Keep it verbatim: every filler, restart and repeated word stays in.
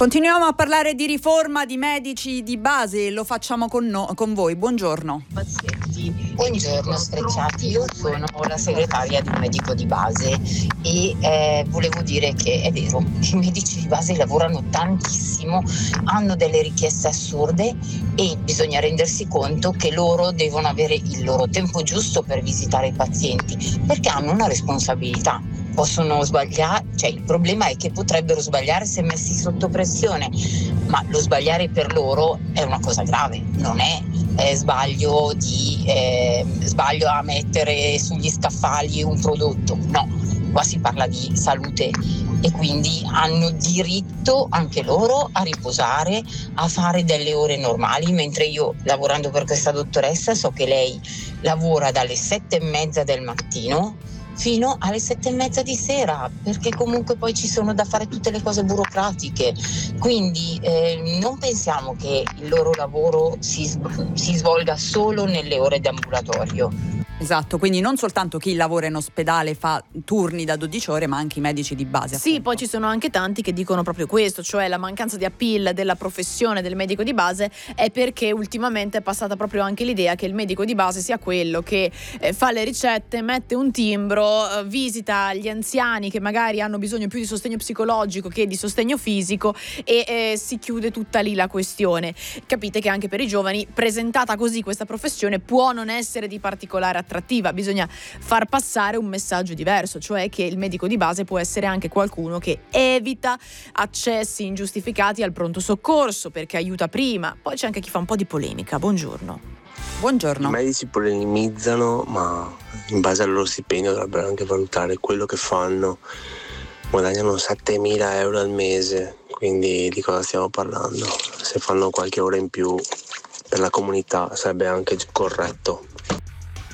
Continuiamo a parlare di riforma di medici di base, lo facciamo con, no, con voi. Buongiorno. Buongiorno Sprecciati, io sono la segretaria di un medico di base e eh, volevo dire che è vero, i medici di base lavorano tantissimo, hanno delle richieste assurde e bisogna rendersi conto che loro devono avere il loro tempo giusto per visitare i pazienti, perché hanno una responsabilità. Possono sbagliare, cioè il problema è che potrebbero sbagliare se messi sotto pressione, ma lo sbagliare per loro è una cosa grave, non è eh, sbaglio di eh, sbaglio a mettere sugli scaffali un prodotto, no, qua si parla di salute e quindi hanno diritto anche loro a riposare, a fare delle ore normali, mentre io, lavorando per questa dottoressa, so che lei lavora dalle sette e mezza del mattino fino alle sette e mezza di sera, perché comunque poi ci sono da fare tutte le cose burocratiche, quindi eh, non pensiamo che il loro lavoro si, si svolga solo nelle ore di ambulatorio. Esatto, quindi non soltanto chi lavora in ospedale fa turni da dodici ore, ma anche i medici di base. Sì, appunto. poi ci sono anche tanti che dicono proprio questo, cioè la mancanza di appeal della professione del medico di base è perché ultimamente è passata proprio anche l'idea che il medico di base sia quello che eh, fa le ricette, mette un timbro, eh, visita gli anziani che magari hanno bisogno più di sostegno psicologico che di sostegno fisico e eh, si chiude tutta lì la questione. Capite che anche per i giovani, presentata così questa professione può non essere di particolare attrattiva. Bisogna far passare un messaggio diverso, cioè che il medico di base può essere anche qualcuno che evita accessi ingiustificati al pronto soccorso perché aiuta prima. Poi c'è anche chi fa un po' di polemica. Buongiorno. Buongiorno. I medici polemizzano, ma in base al loro stipendio dovrebbero anche valutare quello che fanno. Guadagnano settemila euro al mese, quindi di cosa stiamo parlando? Se fanno qualche ora in più per la comunità sarebbe anche corretto.